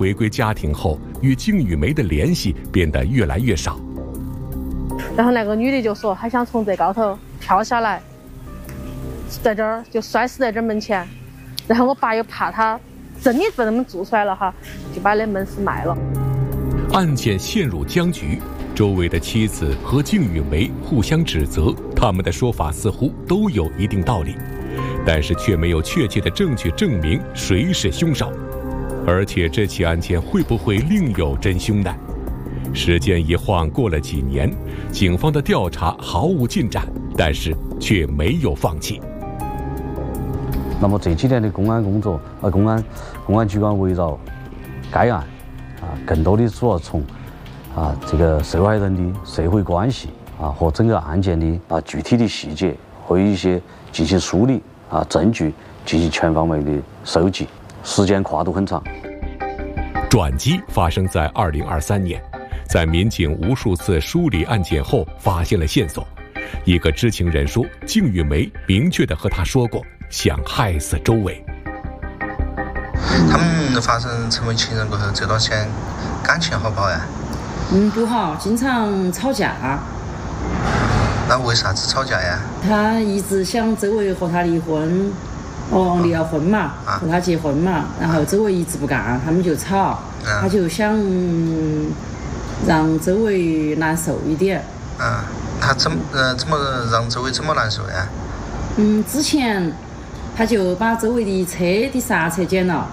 回归家庭后，与靳玉梅的联系变得越来越少。 然后那个女的就说她想从这高头跳下来，在这儿就摔死在这门前。然后我爸又怕她真的被他们做出来了哈，就把那门市卖了。 案件陷入僵局，周伟的妻子和靳玉梅互相指责，他们的说法似乎都有一定道理，但是却没有确切的证据证明谁是凶手。而且这起案件会不会另有真凶呢？时间一晃过了几年，警方的调查毫无进展，但是却没有放弃。 那么这几年的公安工作，公安机关围绕该案更多的主要从这个受害人的社会关系和整个案件的具体的细节和一些进行梳理证据进行全方位的收集，时间跨度很长。 转机发生在2023年，在民警无数次梳理案件后，发现了线索。一个知情人说，靳玉梅明确地和他说过想害死周伟。 他们发生成为情人过后，这段时间感情好不好呀？ 不好，经常吵架。 那为啥子吵架呀？ 他一直想周伟和他离婚，离了婚嘛，和他结婚嘛，然后周伟一直不干，他们就吵，他就想让周伟难受一点。 他怎么让周伟这么难受呀？ 之前他就把周伟的车的刹车剪了。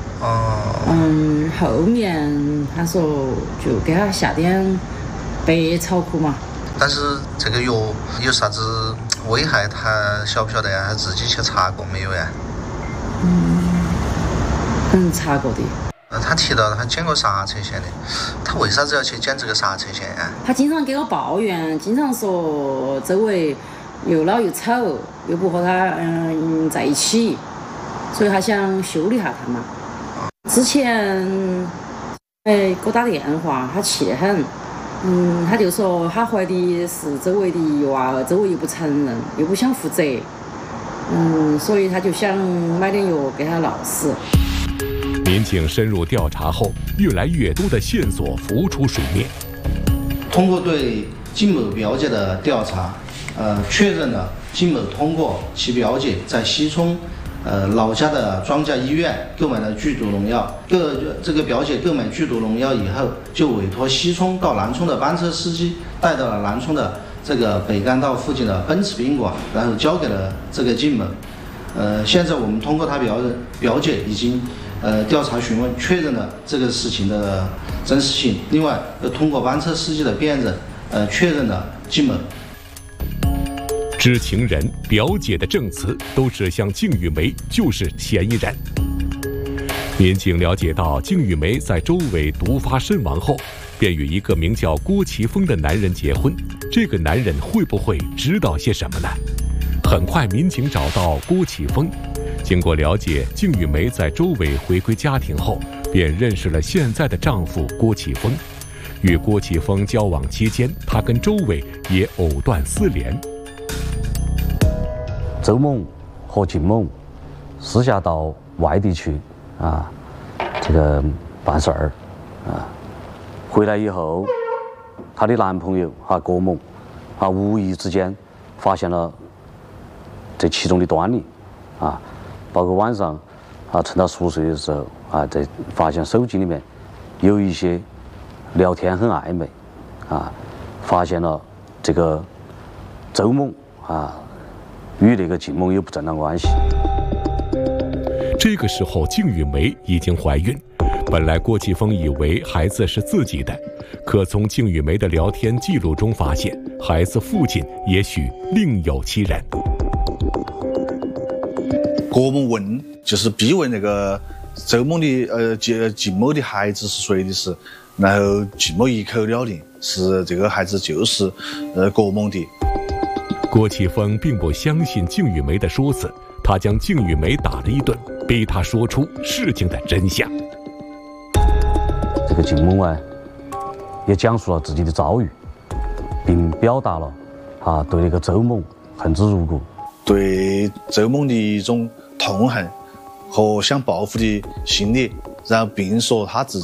后面他说就给他下点百草枯嘛。 但是这个药有啥子危害，他晓不晓得呀？他自己去查过没有呀？ 查过的。 他提到他剪过刹车线的，他为啥子要去剪这个刹车线呀？ 他经常给我抱怨，经常说周伟又老又丑，又不和他在一起，所以他想修理下他嘛。之前给我打电话，他气得很。他就说他怀的是周伟的娃儿，周伟又不承认，又不想负责，所以他就想买点药给他闹死。 民警深入调查后，越来越多的线索浮出水面。 通过对靳某表姐的调查，确认了靳某通过其表姐在西冲老家的庄稼医院购买了剧毒农药。这个表姐购买剧毒农药以后，就委托西冲到南充的班车司机带到了南充的这个北干道附近的奔驰宾馆，然后交给了这个靳某。现在我们通过他表姐已经调查询问，确认了这个事情的真实性。另外，通过班车司机的辨认，确认了靳某。 知情人、表姐的证词都指向靳玉梅就是嫌疑人。民警了解到，靳玉梅在周伟毒发身亡后，便与一个名叫郭奇峰的男人结婚。这个男人会不会知道些什么呢？很快，民警找到郭奇峰。经过了解，靳玉梅在周伟回归家庭后，便认识了现在的丈夫郭奇峰。与郭奇峰交往期间，她跟周伟也藕断丝连。 周某和靳某私下到外地去这个办事儿回来以后，她的男朋友郭某无意之间发现了这其中的端倪包括晚上趁他熟睡的时候在发现手机里面有一些聊天很暧昧发现了这个周某与那个靳某有不正当关系。 这个时候，靳玉梅已经怀孕。本来郭奇峰以为孩子是自己的，可从靳玉梅的聊天记录中发现，孩子父亲也许另有其人。 郭某就是逼问那个周某的靳某的孩子是谁的事，然后靳某一口了定是这个孩子就是郭某的。 郭奇峰并不相信靳玉梅的说辞，他将靳玉梅打了一顿，逼她说出事情的真相。 这个靳某也讲述了自己的遭遇，并表达了对那个周某恨之入骨， 对周某的一种痛恨和想报复的心理，然后并说他自己